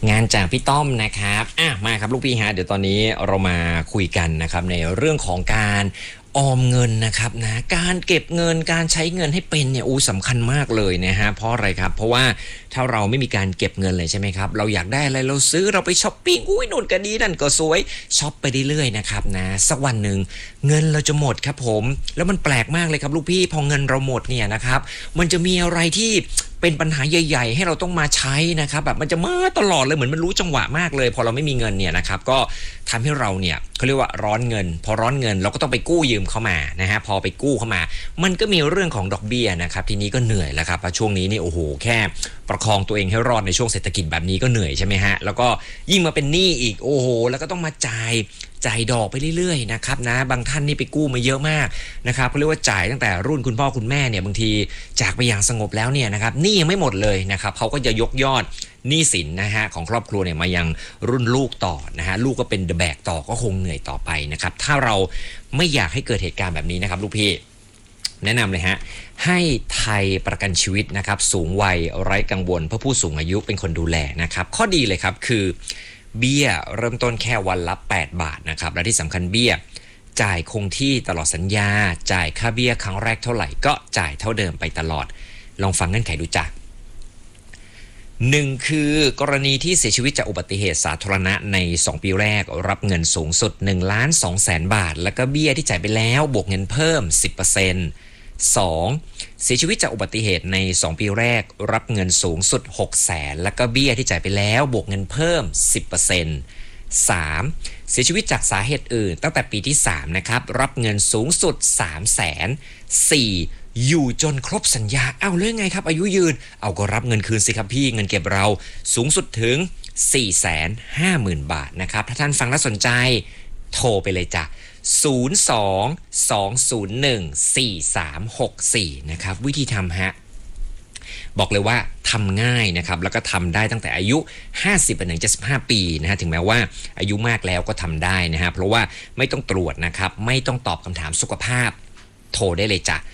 งานจากพี่ต้อมนะครับมาครับลูกพี่ฮะเดี๋ยวตอนนี้เรามาคุยกันนะครับในเรื่องของการออมเงินนะครับนะการเก็บเงินการใช้เงินให้เป็นเนี่ยสำคัญมากเลยนะฮะเพราะอะไรครับเพราะว่าถ้าเราไม่มีการเก็บเงินเลยใช่ไหมครับเราอยากได้อะไรเราซื้อเราไปช้อปปิ้งนู่นก็ดีนั่นก็สวยช็อปไปเรื่อยๆนะครับนะสักวันหนึ่งเงินเราจะหมดครับผมแล้วมันแปลกมากเลยครับลูกพี่พอเงินเราหมดเนี่ยนะครับมันจะมีอะไรที่เป็นปัญหาใหญ่ๆให้เราต้องมาใช้นะครับแบบมันจะมาตลอดเลยเหมือนมันรู้จังหวะมากเลยพอเราไม่มีเงินเนี่ยนะครับก็ทำให้เราเนี่ยเขาเรียกว่าร้อนเงินพอร้อนเงินเราก็ต้องไปกู้ยืมเข้ามานะฮะพอไปกู้เข้ามามันก็มีเรื่องของดอกเบี้ยนะครับทีนี้ก็เหนื่อยแล้วครับเพราะช่วงนี้นี่โอ้โหแค่ประคองตัวเองให้รอดในช่วงเศรษฐกิจแบบนี้ก็เหนื่อยใช่ไหมฮะแล้วก็ยิ่งมาเป็นหนี้อีกโอ้โหแล้วก็ต้องมาจ่ายดอกไปเรื่อยๆนะครับนะบางท่านนี่ไปกู้มาเยอะมากนะครับเขาเรียกว่าจ่ายตั้งแต่รุ่นคุณพ่อคุณแม่เนี่ยบางทีจากไปอย่างสงบแล้วเนี่ยนะครับหนี้ยังไม่หมดเลยนะครับเขาก็จะยกยอดหนี้สินนะฮะของครอบครัวเนี่ยมายังรุ่นลูกต่อนะฮะลูกก็เป็นแบกต่อก็คงเหนื่อยต่อไปนะครับถ้าเราไม่อยากให้เกิดเหตุการณ์แบบนี้นะครับลูกพี่แนะนำเลยฮะให้ไทยประกันชีวิตนะครับสูงวัยไร้กังวลเพื่อผู้สูงอายุเป็นคนดูแลนะครับข้อดีเลยครับคือเบี้ยเริ่มต้นแค่วันละ8 บาทนะครับและที่สำคัญเบี้ยจ่ายคงที่ตลอดสัญญาจ่ายค่าเบี้ยครั้งแรกเท่าไหร่ก็จ่ายเท่าเดิมไปตลอดลองฟังเงื่อนไขดูจ้ะ1คือกรณีที่เสียชีวิตจากอุบัติเหตุสาธารณะใน2ปีแรกรับเงินสูงสุด 1,200,000 บาทแล้วก็เบี้ยที่จ่ายไปแล้วบวกเงินเพิ่ม 10% 2. เสียชีวิตจากอุบัติเหตุใน2ปีแรกรับเงินสูงสุด 600,000แล้วก็เบี้ยที่จ่ายไปแล้วบวกเงินเพิ่ม 10% 3. เสียชีวิตจากสาเหตุอื่นตั้งแต่ปีที่3นะครับรับเงินสูงสุด 300,000 4. อยู่จนครบสัญญาเรื่องไงครับอายุยืนก็รับเงินคืนสิครับพี่เงินเก็บเราสูงสุดถึง 450,000 บาทนะครับถ้าท่านฟังแล้วสนใจโทรไปเลยจ้ะ02-201-4364นะครับวิธีทำฮะบอกเลยว่าทำง่ายนะครับแล้วก็ทำได้ตั้งแต่อายุ50ถึง75ปีนะฮะถึงแม้ว่าอายุมากแล้วก็ทำได้นะฮะเพราะว่าไม่ต้องตรวจนะครับไม่ต้องตอบคำถามสุขภาพโทรได้เลยจ้ะ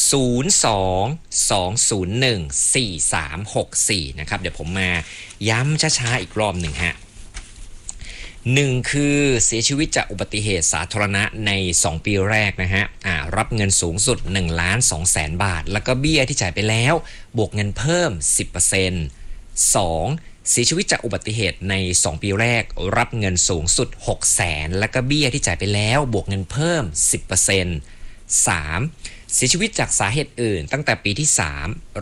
02-201-4364นะครับเดี๋ยวผมมาย้ำช้าๆอีกรอบหนึ่งฮะ1คือเสียชีวิตจากอุบัติเหตุสาธารณะใน2ปีแรกนะฮะรับเงินสูงสุด 1,200,000 บาทแล้วก็เบี้ยที่จ่ายไปแล้วบวกเงินเพิ่ม 10% 2. เสียชีวิตจากอุบัติเหตุใน2ปีแรกรับเงินสูงสุด 600,000แล้วก็เบี้ยที่จ่ายไปแล้วบวกเงินเพิ่ม 10% 3. เสียชีวิตจากสาเหตุอื่นตั้งแต่ปีที่3